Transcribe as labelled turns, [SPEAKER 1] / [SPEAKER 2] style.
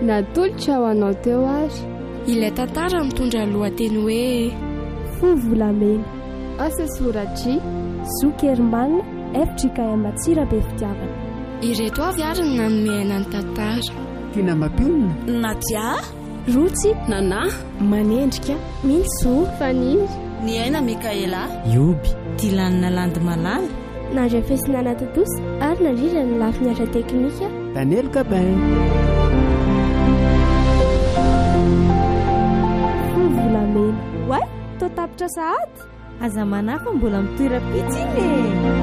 [SPEAKER 1] natolotra ho anao teo ary.
[SPEAKER 2] Ilay tantara mitondra lohateny hoe
[SPEAKER 3] Fovolamena.
[SPEAKER 1] Asa soratry
[SPEAKER 3] Zokerman FJKM Matsirabe fitiavana.
[SPEAKER 2] ireto avy ary ny nanomehana ny tantara.
[SPEAKER 4] Tina Mapionina,
[SPEAKER 5] Nadia,
[SPEAKER 3] Rotsy
[SPEAKER 6] Nana,
[SPEAKER 3] Manendrika Mitso
[SPEAKER 1] Faniry
[SPEAKER 5] ny aina Mikaela,
[SPEAKER 7] Ioby,
[SPEAKER 5] Dilanina Landimalala,
[SPEAKER 3] Nandra Fesinana Totosa ary nandrindra ny lafiniatra teknika
[SPEAKER 4] Daniel Gabin.
[SPEAKER 3] Fovolamena. Way, tô tapitra sahady. Aza manafa mbola mitoera pitsiny.